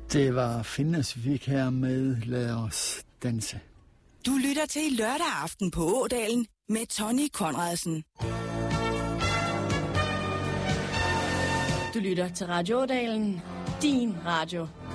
Det var Finnes, vi fik her med Lad os danse. Du lytter til lørdag aften på Ådalen med Tony Conradsen. Du lytter til Radio Ådalen, din radio.